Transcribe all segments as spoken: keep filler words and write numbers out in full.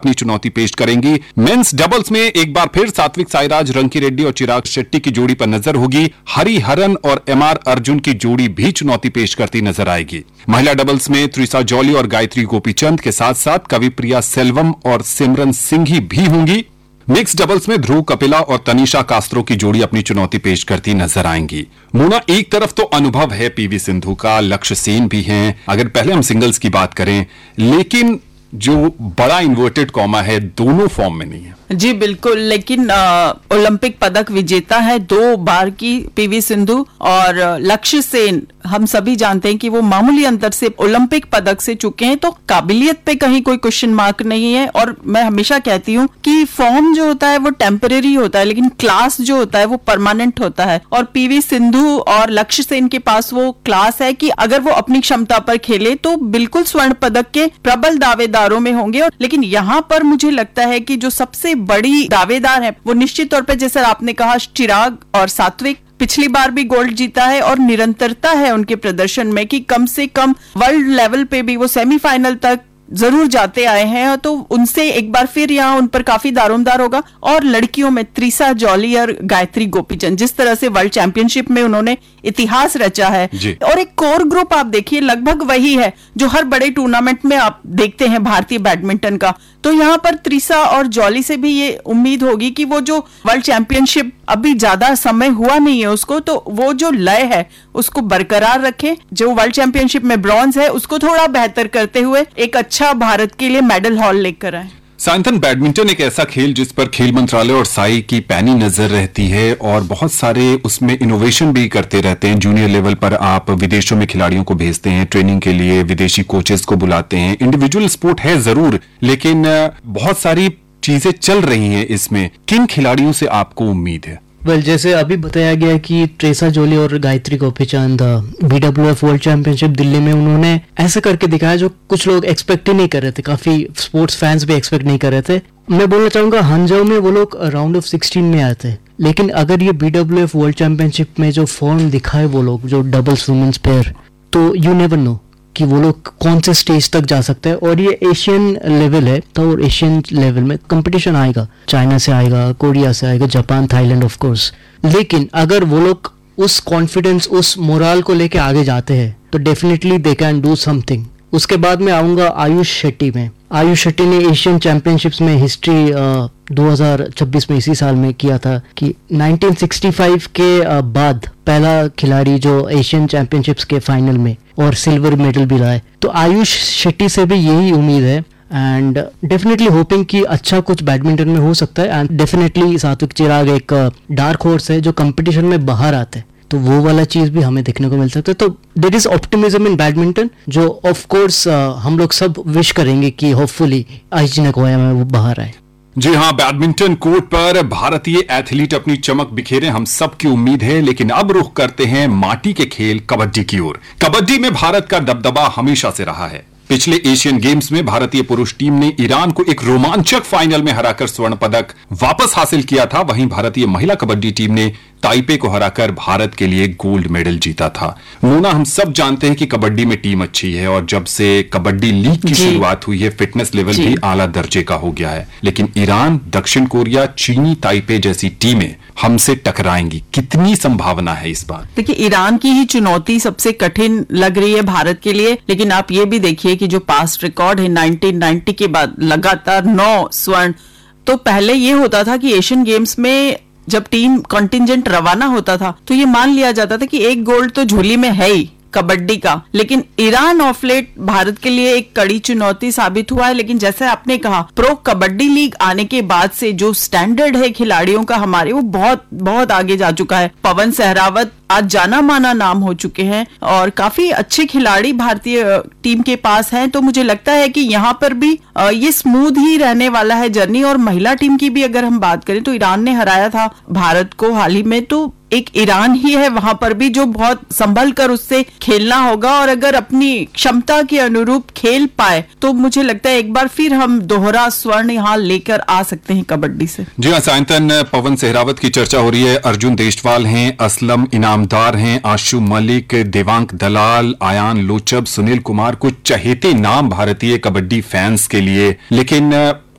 अपनी चुनौती पेश करेंगी। मेंस डबल्स में एक बार फिर सात्विक साईराज, रंकी रेड्डी और चिराग शेट्टी की जोड़ी पर नजर होगी। हरिहरन और एम आर अर्जुन की जोड़ी भी चुनौती पेश करती नजर आएगी। महिला डबल्स में त्रिशा जॉली और गायत्री गोपीचंद के साथ साथ कविप्रिया सेल्वम और सिमरन सिंघी भी होंगी। मिक्स डबल्स में ध्रुव कपिला और तनिषा कास्त्रो की जोड़ी अपनी चुनौती पेश करती नजर आएंगी। मोना, एक तरफ तो अनुभव है पीवी सिंधु का, लक्ष्य सेन भी हैं, अगर पहले हम सिंगल्स की बात करें, लेकिन जो बड़ा इन्वर्टेड कॉमा है, दोनों फॉर्म में नहीं है। जी बिल्कुल, लेकिन ओलंपिक पदक विजेता है दो बार की पीवी सिंधु, और लक्ष्य सेन हम सभी जानते हैं कि वो मामूली अंतर से ओलंपिक पदक से चुके हैं, तो काबिलियत पे कहीं कोई क्वेश्चन मार्क नहीं है। और मैं हमेशा कहती हूँ कि फॉर्म जो होता है वो टेम्परेरी होता है, लेकिन क्लास जो होता है वो परमानेंट होता है। और पीवी सिंधु और लक्ष्य सेन के पास वो क्लास है कि अगर वो अपनी क्षमता पर खेले तो बिल्कुल स्वर्ण पदक के प्रबल दावेदारों में होंगे। और लेकिन यहाँ पर मुझे लगता है कि जो सबसे बड़ी दावेदार है वो निश्चित तौर पे, जैसे आपने कहा, चिराग और सात्विक। पिछली बार भी गोल्ड जीता है और निरंतरता है उनके प्रदर्शन में कि कम से कम वर्ल्ड लेवल पे भी वो सेमीफाइनल तक जरूर जाते आए हैं, तो उनसे एक बार फिर यहाँ उन पर काफी दारोमदार होगा। और लड़कियों में त्रिशा जॉली और गायत्री गोपीचंद, जिस तरह से वर्ल्ड चैंपियनशिप में उन्होंने इतिहास रचा है, और एक कोर ग्रुप आप देखिए लगभग वही है जो हर बड़े टूर्नामेंट में आप देखते हैं भारतीय बैडमिंटन का। तो यहाँ पर त्रिशा और जॉली से भी ये उम्मीद होगी कि वो जो वर्ल्ड चैंपियनशिप, अभी ज्यादा समय हुआ नहीं है उसको, तो वो जो लय है उसको बरकरार रखें। जो वर्ल्ड चैंपियनशिप में ब्रॉन्ज है उसको थोड़ा बेहतर करते हुए एक अच्छा भारत के लिए मेडल हॉल लेकर आए। सायंतन, बैडमिंटन एक ऐसा खेल जिस पर खेल मंत्रालय और साई की पैनी नजर रहती है और बहुत सारे उसमें इनोवेशन भी करते रहते हैं। जूनियर लेवल पर आप विदेशों में खिलाड़ियों को भेजते हैं ट्रेनिंग के लिए, विदेशी कोचेस को बुलाते हैं। इंडिविजुअल स्पोर्ट है जरूर, लेकिन बहुत सारी चीजें चल रही हैं इसमें। किन खिलाड़ियों से आपको उम्मीद है? वेल well, जैसे अभी बताया गया कि त्रिशा जॉली और Gayatri Gopichand BWF world championship Delhi में उन्होंने ऐसा करके दिखाया जो कुछ लोग एक्सपेक्ट ही नहीं कर रहे थे, काफी स्पोर्ट्स फैंस भी एक्सपेक्ट नहीं कर रहे थे। मैं बोलना चाहूंगा हंझाऊ में वो लोग राउंड ऑफ सिक्सटीन में आए थे, लेकिन अगर ये बीडब्ल्यूएफ वर्ल्ड चैंपियनशिप में जो फॉर्म दिखाए वो लोग, जो डबल्स वुमेन्स पेयर, तो यू नेवर नो कि वो लोग कौन से स्टेज तक जा सकते हैं। और ये एशियन लेवल है, तो और एशियन लेवल में कंपटीशन आएगा, चाइना से आएगा, कोरिया से आएगा, जापान, थाईलैंड ऑफ कोर्स। लेकिन अगर वो लोग उस कॉन्फिडेंस, उस मोराल को लेके आगे जाते हैं तो definitely they can do something. उसके बाद मैं आऊंगा आयुष शेट्टी में। आयुष शेट्टी ने एशियन चैंपियनशिप्स में हिस्ट्री दो हज़ार छब्बीस में इसी साल में किया था कि नाइनटीन सिक्सटी फाइव के uh, बाद पहला खिलाड़ी जो एशियन चैंपियनशिप्स के फाइनल में और सिल्वर मेडल भी लाए। तो आयुष शेट्टी से भी यही उम्मीद है एंड डेफिनेटली होपिंग कि अच्छा कुछ बैडमिंटन में हो सकता है। एंड डेफिनेटली सात्विक चिराग एक डार्क हॉर्स है जो कंपटीशन में बाहर आते हैं, तो वो वाला चीज भी हमें देखने को मिल सकता है। तो there is optimism in badminton जो ऑफ कोर्स हम लोग सब विश करेंगे कि होपफुली आईजी नगोया में वो बाहर आए। जी हाँ, बैडमिंटन कोर्ट पर भारतीय एथलीट अपनी चमक बिखेरे, हम सब की उम्मीद है। लेकिन अब रुख करते हैं माटी के खेल कबड्डी की ओर। कबड्डी में भारत का दबदबा हमेशा से रहा है। पिछले एशियन गेम्स में भारतीय पुरुष टीम ने ईरान को एक रोमांचक फाइनल में हराकर स्वर्ण पदक वापस हासिल किया था। वहीं भारतीय महिला कबड्डी टीम ने ताइपे को हराकर भारत के लिए गोल्ड मेडल जीता था। मोना, हम सब जानते हैं कि कबड्डी में टीम अच्छी है और जब से कबड्डी लीग की शुरुआत हुई है फिटनेस लेवल भी आला दर्जे का हो गया है। लेकिन ईरान, दक्षिण कोरिया, चीनी ताइपे जैसी टीमें हमसे टकराएंगी, कितनी संभावना है इस बार? देखिए, ईरान की ही चुनौती सबसे कठिन लग रही है भारत के लिए। लेकिन आप ये भी देखिए कि जो पास्ट रिकॉर्ड है नाइनटीन नाइंटी के बाद लगातार नौ स्वर्ण। तो पहले ये होता था कि एशियन गेम्स में जब टीम कंटिंजेंट रवाना होता था तो ये मान लिया जाता था कि एक गोल्ड तो झोली में है ही कबड्डी का। लेकिन ईरान ऑफ लेट भारत के लिए एक कड़ी चुनौती साबित हुआ है। लेकिन जैसे आपने कहा, प्रो कबड्डी लीग आने के बाद से जो स्टैंडर्ड है खिलाड़ियों का हमारे, वो बहुत बहुत आगे जा चुका है। पवन सहरावत आज जाना माना नाम हो चुके हैं और काफी अच्छे खिलाड़ी भारतीय टीम के पास हैं। तो मुझे लगता है कि यहाँ पर भी ये स्मूथ ही रहने वाला है जर्नी। और महिला टीम की भी अगर हम बात करें तो ईरान ने हराया था भारत को हाल ही में, तो एक ईरान ही है वहां पर भी जो बहुत संभल कर उससे खेलना होगा। और अगर अपनी क्षमता के अनुरूप खेल पाए तो मुझे लगता है एक बार फिर हम दोहरा स्वर्ण यहाँ लेकर आ सकते हैं कबड्डी से। जी हाँ सायंतन, पवन सहरावत की चर्चा हो रही है, अर्जुन देशवाल हैं, असलम इनामदार हैं, आशु मलिक, देवांक दलाल, आयान लोचब, सुनील कुमार, कुछ चहेते नाम भारतीय कबड्डी फैंस के लिए। लेकिन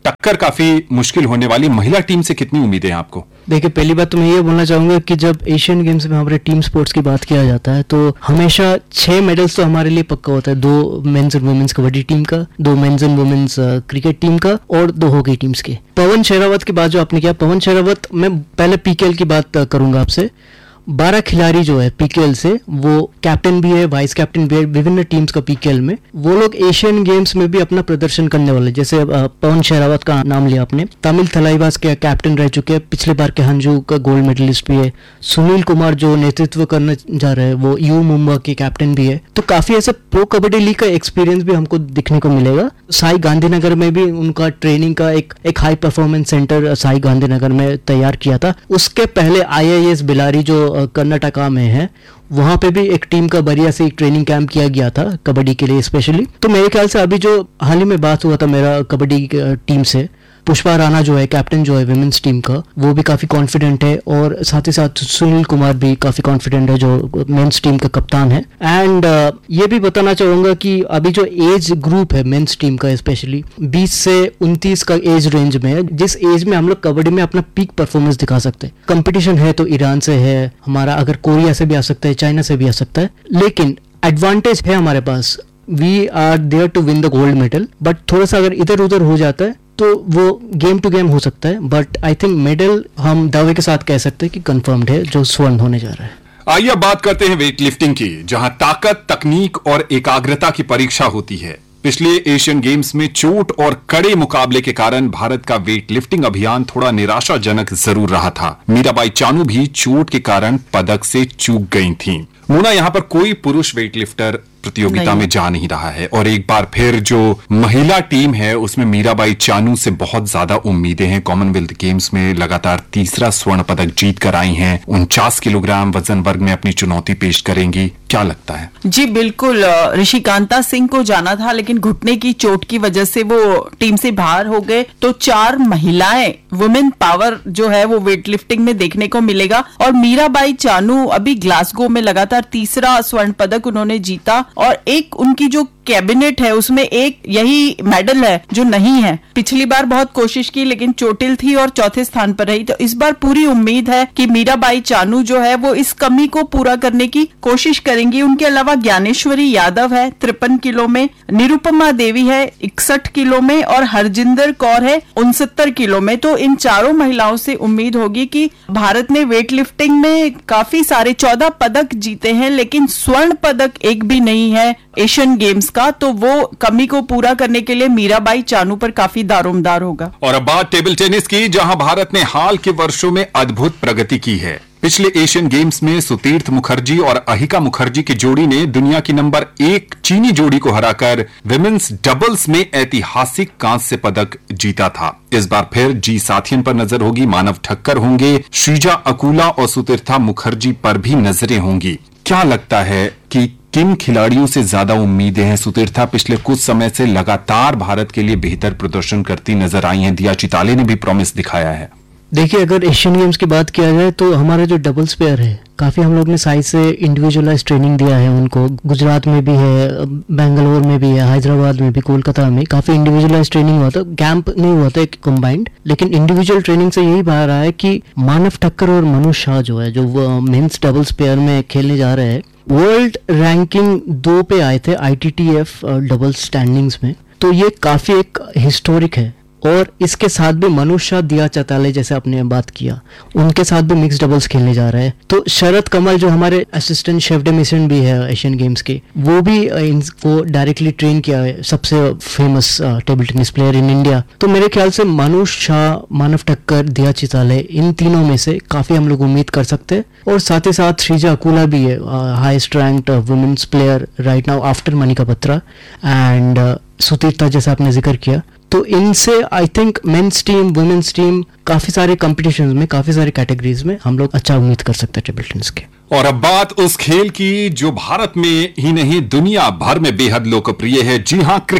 टक्कर काफी मुश्किल होने वाली महिला टीम से कितनी उम्मीदें हैं आपको? देखिए, पहली बात तो मैं ये बोलना चाहूंगा कि जब एशियन गेम्स में हमारे टीम स्पोर्ट्स की बात किया जाता है तो हमेशा छह मेडल्स तो हमारे लिए पक्का होता है। दो mains and women's kabaddi team का, दो mains and women's cricket team का और दो हॉकी टीम्स के। पवन शेरावत की बात जो आपने किया, पवन शेरावत, मैं पहले पीकेएल की बात करूंगा आपसे। बारह खिलाड़ी जो है पीकेएल से, वो कैप्टन भी है, वाइस कैप्टन भी है विभिन्न टीम्स का पीकेएल में। वो लोग एशियन गेम्स में भी अपना प्रदर्शन करने वाले। जैसे पवन शेरावत का नाम लिया आपने, तमिल थलाइवास के कैप्टन रह चुके हैं, पिछले बार के हंजू का गोल्ड मेडलिस्ट भी है। सुनील कुमार जो नेतृत्व करने जा रहे हैं वो यू मुंबा के कैप्टन भी है। तो काफी ऐसे प्रो कबड्डी लीग का एक्सपीरियंस भी हमको दिखने को मिलेगा। साई गांधीनगर में भी उनका ट्रेनिंग का एक एक high performance centre Sai Gandhinagar में तैयार किया था। उसके पहले आईआईएस बिलारी जो कर्नाटका में है, वहां पे भी एक टीम का बढ़िया से एक ट्रेनिंग कैंप किया गया था कबड्डी के लिए स्पेशली। तो मेरे ख्याल से अभी जो हाल ही में बात हुआ था मेरा कबड्डी टीम से, पुष्पा राणा जो है कैप्टन जो है विमेंस टीम का, वो भी काफी कॉन्फिडेंट है और साथ ही साथ सुनील कुमार भी काफी कॉन्फिडेंट है जो मेंस टीम का कप्तान है। एंड uh, ये भी बताना चाहूंगा कि अभी जो एज ग्रुप है मेंस टीम का स्पेशली बीस से उनतीस का एज रेंज में है, जिस एज में हम लोग कबड्डी में अपना पीक परफॉर्मेंस दिखा सकते हैं। कंपटीशन है तो ईरान से है हमारा, अगर कोरिया से भी आ सकता है, चाइना से भी आ सकता है, लेकिन एडवांटेज है हमारे पास। We are there to win the gold medal, but थोड़ा सा अगर इधर उधर हो जाता है तो वो गेम टू गेम हो सकता है। बट आई थिंक मेडल हम दावे के साथ कह सकते हैं कि कंफर्म्ड है, जो स्वर्ण होने जा रहा है। आइए बात करते हैं वेट लिफ्टिंग की, जहां ताकत, तकनीक और एकाग्रता की परीक्षा होती है। पिछले एशियन गेम्स में चोट और कड़े मुकाबले के कारण भारत का वेट लिफ्टिंग अभियान थोड़ा निराशाजनक जरूर रहा था। मीराबाई चानू भी चोट के कारण पदक से चूक गई थीं। मोना, यहां पर कोई पुरुष वेटलिफ्टर प्रतियोगिता में जा नहीं रहा है और एक बार फिर जो महिला टीम है उसमें मीराबाई चानू से बहुत ज्यादा उम्मीदें हैं। कॉमनवेल्थ गेम्स में लगातार तीसरा स्वर्ण पदक जीत कर आई हैं। उनचास किलोग्राम वजन वर्ग में अपनी चुनौती पेश करेंगी, क्या लगता है? जी बिल्कुल, ऋषिकांता सिंह को जाना था लेकिन घुटने की चोट की वजह से वो टीम से बाहर हो गए। तो चार महिलाएं, वुमेन पावर जो है वो वेटलिफ्टिंग में देखने को मिलेगा। और मीराबाई चानू अभी ग्लासगो में लगातार तीसरा स्वर्ण पदक उन्होंने जीता और एक उनकी जो कैबिनेट है उसमें एक यही मेडल है जो नहीं है। पिछली बार बहुत कोशिश की लेकिन चोटिल थी और चौथे स्थान पर रही। तो इस बार पूरी उम्मीद है कि मीराबाई चानू जो है वो इस कमी को पूरा करने की कोशिश करेंगी। उनके अलावा ज्ञानेश्वरी यादव है तिरपन किलो में, निरुपमा देवी है इकसठ किलो में और हरजिंदर कौर है उनसत्तर किलो में। तो इन चारों महिलाओं से उम्मीद होगी कि भारत ने वेट लिफ्टिंग में काफी सारे चौदह पदक जीते हैं लेकिन स्वर्ण पदक एक भी नहीं है एशियन गेम्स का। तो वो कमी को पूरा करने के लिए मीराबाई चानू पर काफी दारोमदार होगा। और अब बात टेबल टेनिस की, जहां भारत ने हाल के वर्षों में अद्भुत प्रगति की है। पिछले एशियन गेम्स में सुतीर्थ मुखर्जी और अहिका मुखर्जी की जोड़ी ने दुनिया की नंबर एक चीनी जोड़ी को हराकर विमेंस डबल्स में ऐतिहासिक कांस्य पदक जीता था। इस बार फिर जी साथियन पर नजर होगी, मानव ठक्कर होंगे, श्रीजा अकुला और सुतीर्था मुखर्जी पर भी नजरें होंगी। क्या लगता है कि किन खिलाड़ियों से ज्यादा उम्मीदें हैं? सुतीर्था पिछले कुछ समय से लगातार भारत के लिए बेहतर प्रदर्शन करती नजर आई हैं। दिया चिताले ने भी प्रॉमिस दिखाया है। देखिए, अगर एशियन गेम्स की बात किया जाए तो हमारे जो डबल्स पेयर है काफी हम लोग ने साइज से इंडिविजुअलाइज ट्रेनिंग दिया है उनको। गुजरात में भी है, बेंगलोर में भी है, हैदराबाद में भी, कोलकाता में काफी इंडिविजुअलाइज ट्रेनिंग हुआ था। कैंप नहीं हुआ था एक कंबाइंड, लेकिन इंडिविजुअल ट्रेनिंग से यही बाहर आया कि मानव ठक्कर और मनु शाह जो है जो मेंस डबल्स पेयर में खेलने जा रहे हैं, वर्ल्ड रैंकिंग दो पे आए थे आईटीटीएफ डबल स्टैंडिंग्स में। तो ये काफी एक हिस्टोरिक है। और इसके साथ भी मनु शाह, दिया चताले जैसे आपने बात किया, उनके साथ भी मिक्स डबल्स खेलने जा रहे हैं। तो शरद कमल जो हमारे असिस्टेंट शेफ डे मिशन भी है एशियन गेम्स के, वो भी इनको डायरेक्टली ट्रेन किया है, सबसे famous table tennis player in India. तो मेरे ख्याल से मनु शाह, मानव ठक्कर, दिया चिताले, इन तीनों में से काफी हम लोग उम्मीद कर सकते हैं। और साथ ही साथ श्रीजा अकुला भी है, highest ranked women's player right now after Manika Batra and Sutirtha जैसा आपने जिक्र किया। तो इनसे I think men's team, women's team, काफी सारे कॉम्पिटिशन्स में, काफी सारे कैटेगरीज में हम लोग अच्छा उम्मीद कर सकते हैं टेबल टेनिस के। और अब बात उस खेल की जो भारत में ही नहीं दुनिया भर में बेहद लोकप्रिय है। जी हां, क्रिकेट।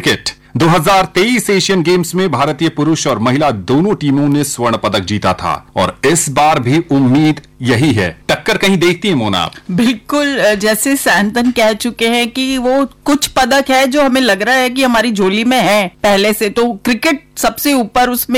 दो हज़ार तेईस एशियन गेम्स में भारतीय पुरुष और महिला दोनों टीमों ने स्वर्ण पदक जीता था और इस बार भी उम्मीद यही है। टक्कर कहीं देखती है मोना आप? बिल्कुल, जैसे सैंतन कह चुके हैं कि वो कुछ पदक है जो हमें लग रहा है कि हमारी झोली में है पहले से, तो क्रिकेट सबसे ऊपर उसमें